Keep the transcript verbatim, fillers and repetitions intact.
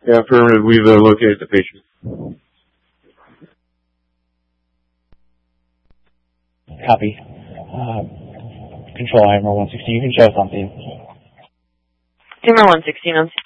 Yeah, affirmative. We've uh, located the patient. Copy. Uh, control Hammer one sixteen. You can show something. Hammer one sixteen on